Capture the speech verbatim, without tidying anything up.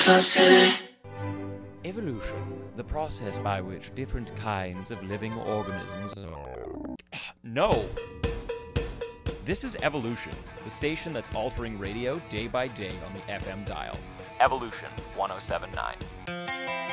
Club City. Evolution, the process by which different kinds of living organisms... No! This is Evolution, the station that's altering radio day by day on the F M dial. Evolution one oh seven point nine.